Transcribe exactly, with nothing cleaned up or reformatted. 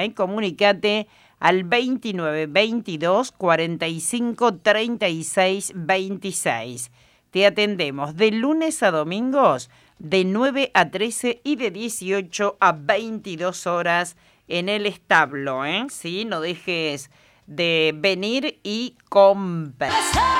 Colonia, ¿eh? Comunicate al veintinueve veintidós cuarenta y cinco treinta y seis veintiséis. Te atendemos de lunes a domingos de nueve a trece y de dieciocho a veintidós horas en el establo, ¿eh? Sí, no dejes de venir y comprar.